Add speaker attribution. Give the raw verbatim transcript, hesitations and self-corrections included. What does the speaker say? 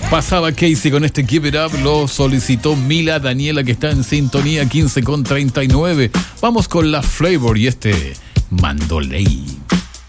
Speaker 1: Pasaba Casey con este Keep It Up, lo solicitó Mila Daniela, que está en sintonía, quince con treinta y nueve. Vamos con la Flavor y este Mandolay.